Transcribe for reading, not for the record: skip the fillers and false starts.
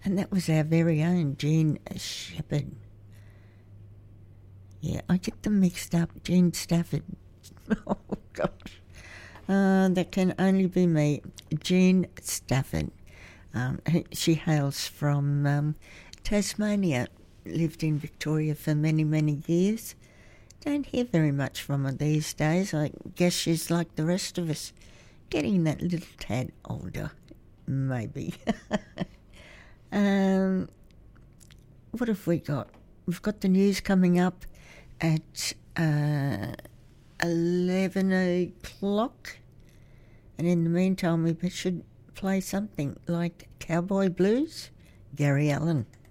And that was our very own Jean Shepherd. Yeah, I get them mixed up. Jean Stafford. Oh, gosh. That can only be me. Jean Stafford. She hails from Tasmania. Lived in Victoria for many, many years. Don't hear very much from her these days. I guess she's like the rest of us, getting that little tad older, maybe. What have we got? We've got the news coming up at 11 o'clock. And in the meantime, we should play something like Cowboy Blues, Gary Allen.